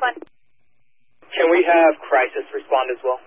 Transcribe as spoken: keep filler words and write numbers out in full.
one. Can we have crisis respond as well?